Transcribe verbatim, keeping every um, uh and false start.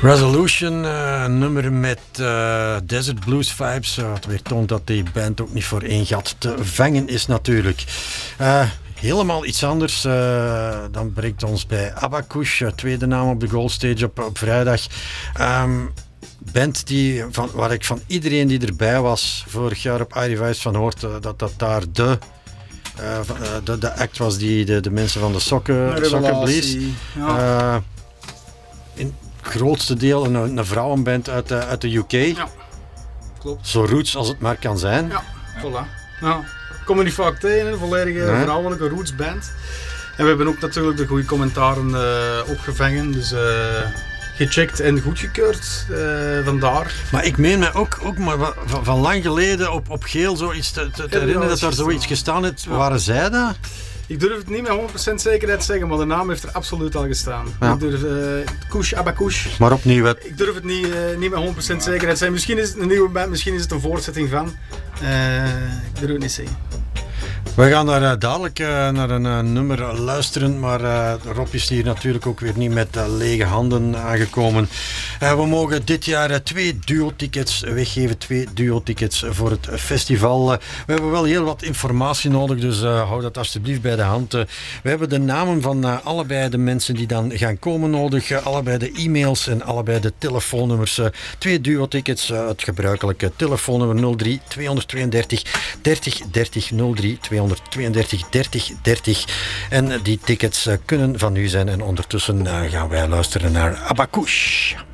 Resolution, uh, een nummer met uh, Desert Blues vibes. Uh, wat weer toont dat die band ook niet voor één gat te vangen is natuurlijk. Uh, helemaal iets anders. Uh, dan brengt ons bij Abakush, uh, tweede naam op de Gold Stage op, op vrijdag. Um, band die, van, waar ik van iedereen die erbij was vorig jaar op I Revised van hoort, uh, dat dat daar de... Uh, de, de act was die de, de mensen van de sokken, sokken blies. Ja. Uh, in het grootste deel een, een vrouwenband uit de, uit de U K. Ja, klopt. Zo roots als het maar kan zijn. Ja, voilà. Nou, komen niet vaak tegen, een volledige nee. vrouwelijke rootsband. En we hebben ook natuurlijk de goede commentaren uh, opgevangen. Dus uh, gecheckt en goedgekeurd. Uh, vandaar. Maar ik meen mij ook, ook maar van, van lang geleden op, op geel zoiets te, te, te herinneren dat daar zoiets gestaan heeft. Ja. Waren zij dat? Ik durf het niet met honderd procent zekerheid te zeggen, maar de naam heeft er absoluut al gestaan. Ja. Ik durf, uh, Kush, Abakush. Maar opnieuw het. Ik durf het niet, uh, niet met honderd procent zekerheid te zeggen. Misschien is het een nieuwe band, misschien is het een voortzetting van. Uh, ik durf het niet zeggen. We gaan daar uh, dadelijk uh, naar een uh, nummer luisteren, maar uh, Rob is hier natuurlijk ook weer niet met uh, lege handen aangekomen. Uh, we mogen dit jaar uh, twee duo-tickets weggeven, twee duo-tickets voor het festival. Uh, we hebben wel heel wat informatie nodig, dus uh, hou dat alsjeblieft bij de hand. Uh, we hebben de namen van uh, allebei de mensen die dan gaan komen nodig, uh, allebei de e-mails en allebei de telefoonnummers. Uh, twee duo-tickets, uh, het gebruikelijke telefoonnummer nul drie tweehonderdtweeëndertig dertig dertig nul drie tweehonderdtweeëndertig dertig dertig. En die tickets uh, kunnen van u zijn en ondertussen uh, gaan wij luisteren naar Abakush.